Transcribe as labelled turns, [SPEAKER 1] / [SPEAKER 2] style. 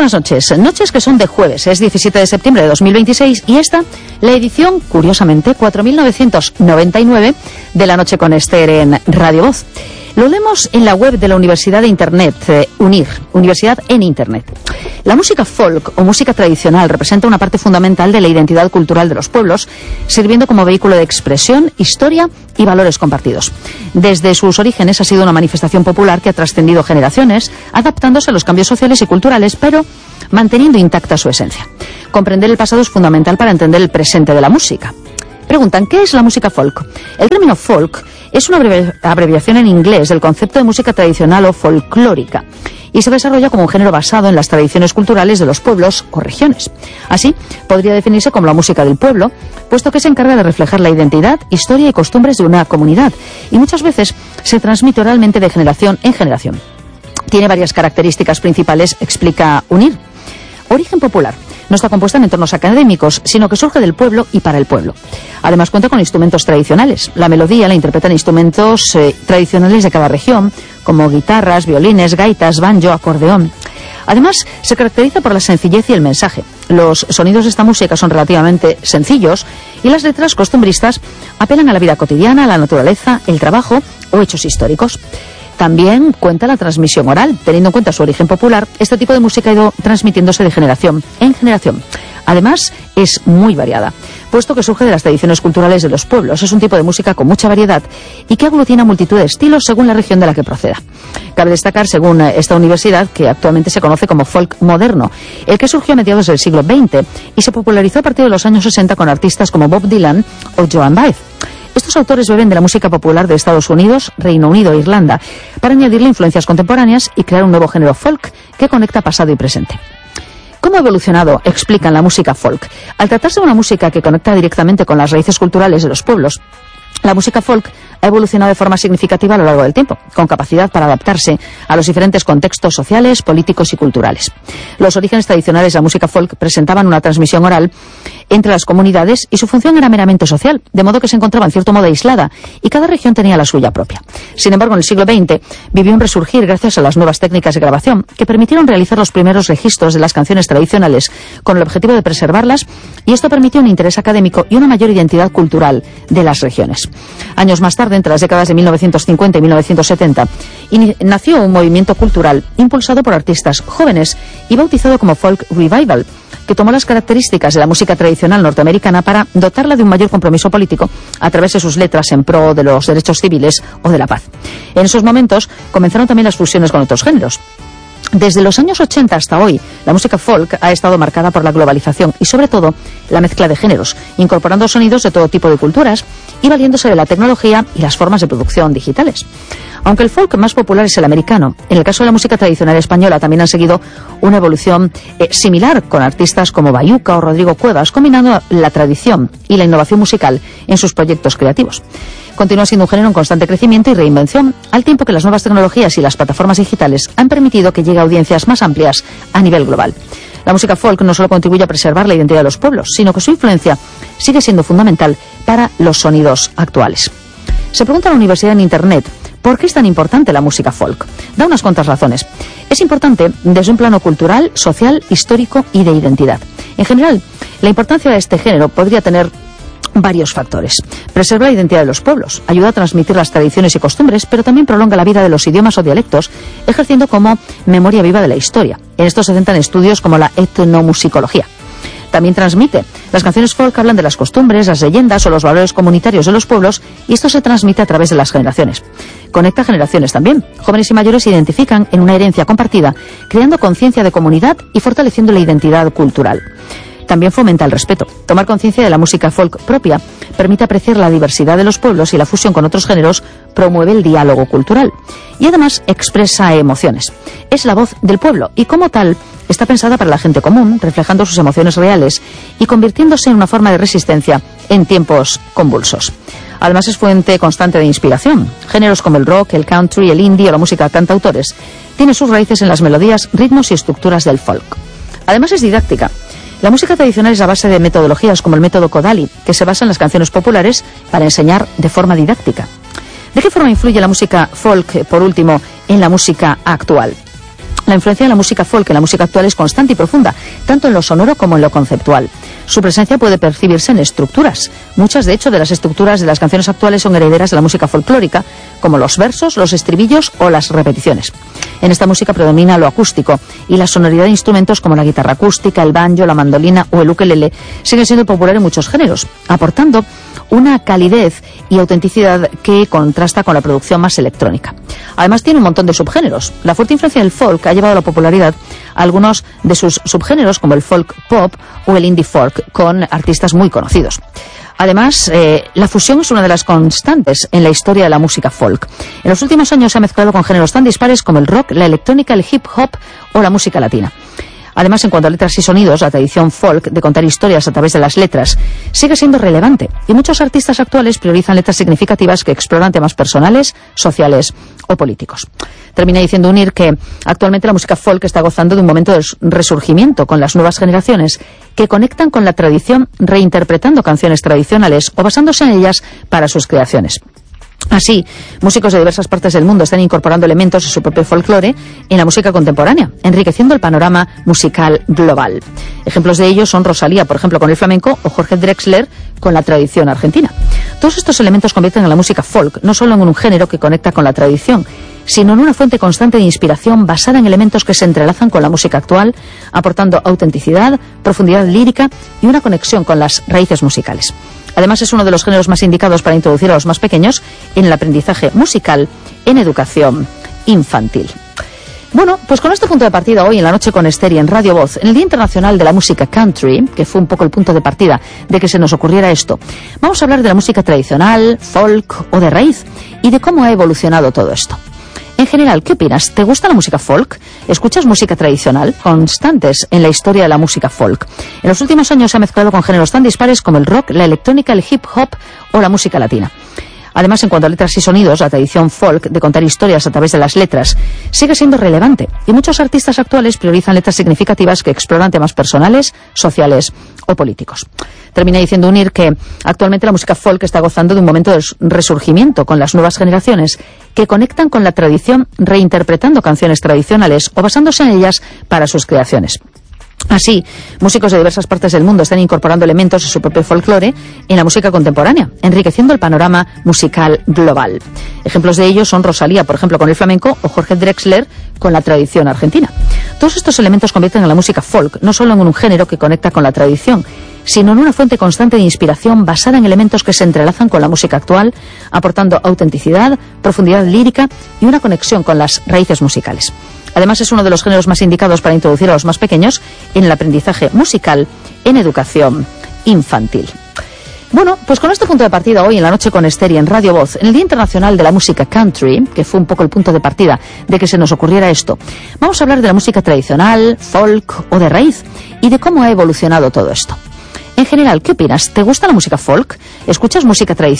[SPEAKER 1] buenas noches. Noches que son de jueves, es 17 de septiembre de 2026 y esta, la edición, curiosamente, 4999 de La Noche con Esther en Radio Voz. Lo leemos en la web de la Universidad de Internet, UNIR, Universidad en Internet. La música folk o música tradicional representa una parte fundamental de la identidad cultural de los pueblos, sirviendo como vehículo de expresión, historia y valores compartidos. Desde sus orígenes ha sido una manifestación popular que ha trascendido generaciones, adaptándose a los cambios sociales y culturales, pero manteniendo intacta su esencia. Comprender el pasado es fundamental para entender el presente de la música. Preguntan, ¿qué es la música folk? El término folk es una abreviación en inglés del concepto de música tradicional o folclórica y se desarrolla como un género basado en las tradiciones culturales de los pueblos o regiones. Así, podría definirse como la música del pueblo, puesto que se encarga de reflejar la identidad, historia y costumbres de una comunidad y muchas veces se transmite oralmente de generación en generación. Tiene varias características principales, explica UNIR. Origen popular. No está compuesta en entornos académicos, sino que surge del pueblo y para el pueblo. Además cuenta con instrumentos tradicionales. La melodía la interpretan instrumentos tradicionales de cada región, como guitarras, violines, gaitas, banjo, acordeón. Además, se caracteriza por la sencillez y el mensaje. Los sonidos de esta música son relativamente sencillos y las letras costumbristas apelan a la vida cotidiana, a la naturaleza, el trabajo o hechos históricos. También cuenta la transmisión oral. Teniendo en cuenta su origen popular, este tipo de música ha ido transmitiéndose de generación en generación. Además, es muy variada, puesto que surge de las tradiciones culturales de los pueblos. Es un tipo de música con mucha variedad y que aglutina multitud de estilos según la región de la que proceda. Cabe destacar, según esta universidad, que actualmente se conoce como folk moderno, el que surgió a mediados del siglo XX y se popularizó a partir de los años 60 con artistas como Bob Dylan o Joan Baez. Estos autores beben de la música popular de Estados Unidos, Reino Unido e Irlanda para añadirle influencias contemporáneas y crear un nuevo género folk que conecta pasado y presente. ¿Cómo ha evolucionado? Explican la música folk. Al tratarse de una música que conecta directamente con las raíces culturales de los pueblos, la música folk ha evolucionado de forma significativa a lo largo del tiempo, con capacidad para adaptarse a los diferentes contextos sociales, políticos y culturales. Los orígenes tradicionales de la música folk presentaban una transmisión oral entre las comunidades y su función era meramente social, de modo que se encontraba en cierto modo aislada y cada región tenía la suya propia. Sin embargo, en el siglo XX vivió un resurgir gracias a las nuevas técnicas de grabación que permitieron realizar los primeros registros de las canciones tradicionales con el objetivo de preservarlas, y esto permitió un interés académico y una mayor identidad cultural de las regiones. Años más tarde, entre las décadas de 1950 y 1970, nació un movimiento cultural impulsado por artistas jóvenes y bautizado como Folk Revival, que tomó las características de la música tradicional norteamericana para dotarla de un mayor compromiso político a través de sus letras en pro de los derechos civiles o de la paz. En esos momentos comenzaron también las fusiones con otros géneros. Desde los años 80 hasta hoy, la música folk ha estado marcada por la globalización y, sobre todo, la mezcla de géneros, incorporando sonidos de todo tipo de culturas y valiéndose de la tecnología y las formas de producción digitales. Aunque el folk más popular es el americano, en el caso de la música tradicional española también han seguido una evolución similar, con artistas como Bayuca o Rodrigo Cuevas, combinando la tradición y la innovación musical en sus proyectos creativos. Continúa siendo un género en constante crecimiento y reinvención, al tiempo que las nuevas tecnologías y las plataformas digitales han permitido que llegue a audiencias más amplias a nivel global. La música folk no solo contribuye a preservar la identidad de los pueblos, sino que su influencia sigue siendo fundamental para los sonidos actuales. Se pregunta en la Universidad en Internet, ¿por qué es tan importante la música folk? Da unas cuantas razones. Es importante desde un plano cultural, social, histórico y de identidad. En general, la importancia de este género podría tener varios factores. Preserva la identidad de los pueblos, ayuda a transmitir las tradiciones y costumbres, pero también prolonga la vida de los idiomas o dialectos, ejerciendo como memoria viva de la historia. En esto se centran estudios como la etnomusicología. También transmite. Las canciones folk hablan de las costumbres, las leyendas o los valores comunitarios de los pueblos, y esto se transmite a través de las generaciones. Conecta generaciones también. Jóvenes y mayores se identifican en una herencia compartida, creando conciencia de comunidad y fortaleciendo la identidad cultural. También fomenta el respeto. Tomar conciencia de la música folk propia permite apreciar la diversidad de los pueblos, y la fusión con otros géneros promueve el diálogo cultural. Y además expresa emociones. Es la voz del pueblo y, como tal, está pensada para la gente común, reflejando sus emociones reales y convirtiéndose en una forma de resistencia en tiempos convulsos. Además es fuente constante de inspiración. Géneros como el rock, el country, el indie o la música de cantautores tienen sus raíces en las melodías, ritmos y estructuras del folk. Además es didáctica. La música tradicional es a base de metodologías como el método Kodály, que se basa en las canciones populares para enseñar de forma didáctica. ¿De qué forma influye la música folk, por último, en la música actual? La influencia de la música folk en la música actual es constante y profunda, tanto en lo sonoro como en lo conceptual. Su presencia puede percibirse en estructuras. Muchas, de hecho, de las estructuras de las canciones actuales son herederas de la música folclórica, como los versos, los estribillos o las repeticiones. En esta música predomina lo acústico, y la sonoridad de instrumentos como la guitarra acústica, el banjo, la mandolina o el ukelele sigue siendo popular en muchos géneros, aportando una calidez y autenticidad que contrasta con la producción más electrónica. Además, tiene un montón de subgéneros. La fuerte influencia del folk ha llevado a la popularidad a algunos de sus subgéneros, como el folk pop o el indie folk, con artistas muy conocidos. Además, la fusión es una de las constantes en la historia de la música folk. En los últimos años se ha mezclado con géneros tan dispares como el rock, la electrónica, el hip hop o la música latina. Además, en cuanto a letras y sonidos, la tradición folk de contar historias a través de las letras sigue siendo relevante, y muchos artistas actuales priorizan letras significativas que exploran temas personales, sociales o políticos. Termina diciendo Unir que actualmente la música folk está gozando de un momento de resurgimiento con las nuevas generaciones que conectan con la tradición reinterpretando canciones tradicionales o basándose en ellas para sus creaciones. Así, músicos de diversas partes del mundo están incorporando elementos de su propio folclore en la música contemporánea, enriqueciendo el panorama musical global. Ejemplos de ello son Rosalía, por ejemplo, con el flamenco, o Jorge Drexler con la tradición argentina. Todos estos elementos convierten a la música folk no solo en un género que conecta con la tradición, sino en una fuente constante de inspiración basada en elementos que se entrelazan con la música actual, aportando autenticidad, profundidad lírica y una conexión con las raíces musicales. Además, es uno de los géneros más indicados para introducir a los más pequeños en el aprendizaje musical en educación infantil. Bueno, pues con este punto de partida hoy en La Noche con Esther y en Radio Voz, en el Día Internacional de la Música Country, que fue un poco el punto de partida de que se nos ocurriera esto, vamos a hablar de la música tradicional, folk o de raíz y de cómo ha evolucionado todo esto. En general, ¿qué opinas? ¿Te gusta la música folk? ¿Escuchas música tradicional? Constantes en la historia de la música folk. En los últimos años se ha mezclado con géneros tan dispares como el rock, la electrónica, el hip hop o la música latina. Además, en cuanto a letras y sonidos, la tradición folk de contar historias a través de las letras sigue siendo relevante, y muchos artistas actuales priorizan letras significativas que exploran temas personales, sociales o políticos. Termina diciendo Unir que actualmente la música folk está gozando de un momento de resurgimiento con las nuevas generaciones que conectan con la tradición reinterpretando canciones tradicionales o basándose en ellas para sus creaciones. Así, músicos de diversas partes del mundo están incorporando elementos de su propio folclore en la música contemporánea, enriqueciendo el panorama musical global. Ejemplos de ello son Rosalía, por ejemplo, con el flamenco, o Jorge Drexler con la tradición argentina. Todos estos elementos convierten a la música folk no solo en un género que conecta con la tradición, sino en una fuente constante de inspiración basada en elementos que se entrelazan con la música actual, aportando autenticidad, profundidad lírica y una conexión con las raíces musicales. Además, es uno de los géneros más indicados para introducir a los más pequeños en el aprendizaje musical en educación infantil. Bueno, pues con este punto de partida hoy en La Noche con Esther y en Radio Voz, en el Día Internacional de la Música Country, que fue un poco el punto de partida de que se nos ocurriera esto, vamos a hablar de la música tradicional, folk o de raíz y de cómo ha evolucionado todo esto. En general, ¿qué opinas? ¿Te gusta la música folk? ¿Escuchas música tradicional?